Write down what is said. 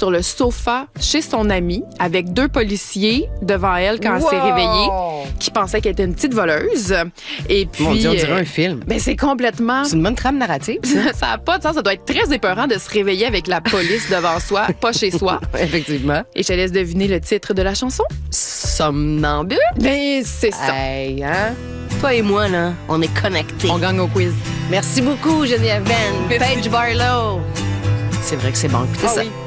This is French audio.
sur le sofa chez son amie avec 2 policiers devant elle quand elle s'est réveillée, qui pensaient qu'elle était une petite voleuse. Et puis, Mon Dieu, on dirait un film. Ben, c'est complètement... C'est une bonne trame narrative. Ça n'a pas de sens. Ça doit être très épeurant de se réveiller avec la police devant soi, pas chez soi. Effectivement. Et je te laisse deviner le titre de la chanson. Somnambule? Ben, c'est ça. Hey, hein? Toi et moi, là, on est connectés. On gagne au quiz. Merci beaucoup, Geneviève Ben. Merci. Paige Barlow. C'est vrai que c'est bon. Écoutez Ah ça. oui.